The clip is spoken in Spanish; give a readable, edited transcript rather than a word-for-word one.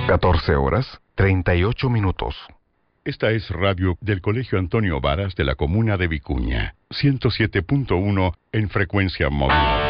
14:38. Esta es radio del Colegio Antonio Varas de la comuna de Vicuña, 107.1 en frecuencia móvula.